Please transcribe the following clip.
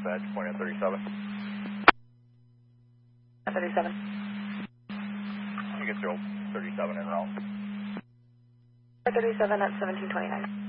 dispatch, point at 37. At 37. You get through 37 and route. At 37 at 1729.